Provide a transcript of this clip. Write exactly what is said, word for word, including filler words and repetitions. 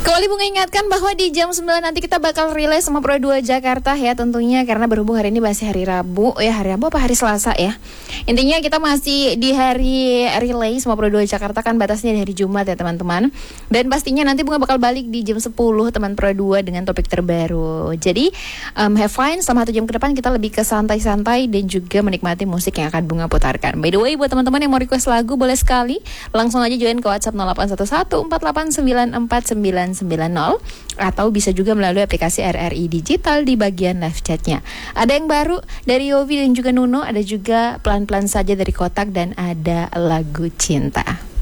Kembali Bunga ingatkan bahwa di jam sembilan nanti kita bakal relay sama Pro dua Jakarta ya tentunya, karena berhubung hari ini masih hari Rabu ya, hari Rabu apa hari Selasa ya. Intinya kita masih di hari relay sama Pro dua Jakarta, kan batasnya di hari Jumat ya teman-teman. Dan pastinya nanti Bunga bakal balik di jam sepuluh teman Pro dua dengan topik terbaru. Jadi um, have fun selama satu jam ke depan, kita lebih ke santai-santai dan juga menikmati musik yang akan Bunga putarkan. By the way, buat teman-teman yang mau request lagu boleh sekali langsung aja join ke WhatsApp nol delapan satu satu empat delapan sembilan empat sembilan sembilan nol atau bisa juga melalui aplikasi R R I Digital di bagian live chatnya. Ada yang baru dari Yovi dan juga Nuno, ada juga pelan-pelan saja dari Kotak, dan ada lagu cinta.